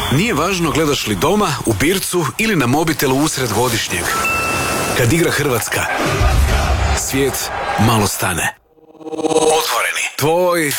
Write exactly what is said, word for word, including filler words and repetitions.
Nije važno gledaš li doma, u bircu ili na mobitelu usred godišnjeg. Kad igra Hrvatska, svijet malo stane. Otvoreni. Tvoj